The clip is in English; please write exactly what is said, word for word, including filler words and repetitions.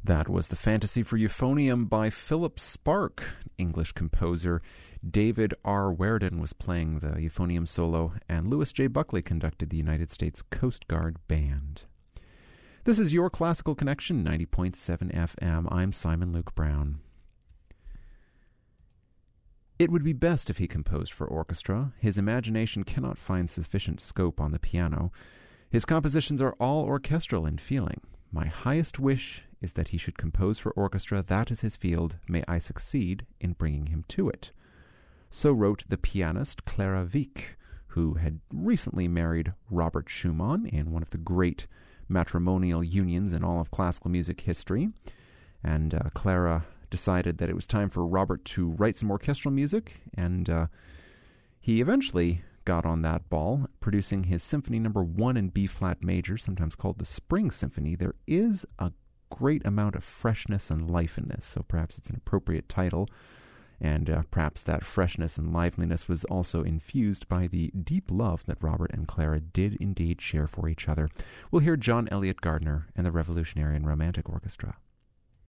That was the Fantasy for Euphonium by Philip Sparke. English composer David R. Werden was playing the euphonium solo, and Louis J. Buckley conducted the United States Coast Guard Band. This is Your Classical Connection, ninety point seven F M. I'm Simon Luke Brown. It would be best if he composed for orchestra. His imagination cannot find sufficient scope on the piano. His compositions are all orchestral in feeling. My highest wish is that he should compose for orchestra. That is his field. May I succeed in bringing him to it. So wrote the pianist Clara Wieck, who had recently married Robert Schumann in one of the great matrimonial unions in all of classical music history. And uh, Clara decided that it was time for Robert to write some orchestral music, and uh, he eventually got on that ball, producing his Symphony Number One in B-flat major, sometimes called the Spring Symphony. There is a great amount of freshness and life in this, so perhaps it's an appropriate title, and uh, perhaps that freshness and liveliness was also infused by the deep love that Robert and Clara did indeed share for each other. We'll hear John Elliott Gardner and the Revolutionary and Romantic Orchestra.